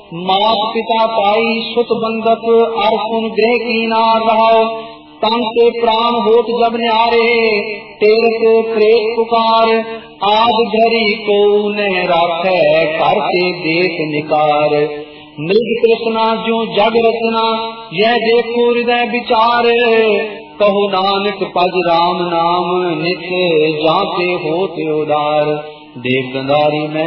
मात पिता ताई सुत बंदप अर सुन ग्रह की नार रहो। तन से प्राण होत जब न्यारे तेरत प्रेत पुकार। आज घरी को न राखै करते देख निकार। मृग कृष्णा जो जग रचना यह देखो हृदय विचार। कहो नानक पज राम नाम नित जाते होते उदार। देव गंधारी में